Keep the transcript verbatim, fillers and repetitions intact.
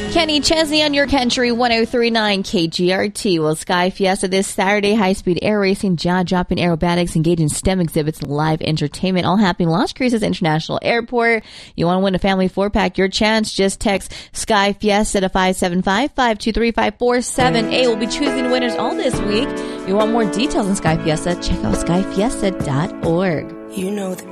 Kenny Chesney on your country, one oh three point nine K G R T. Well, Sky Fiesta this Saturday, high-speed air racing, jaw-dropping aerobatics, engage in STEM exhibits, and live entertainment, all happening Las Cruces International Airport. You want to win a family four-pack? Your chance. Just text Sky Fiesta to five seven five, five two three, five four seven eight. We'll be choosing winners all this week. If you want more details on Sky Fiesta, check out sky fiesta dot org. You know the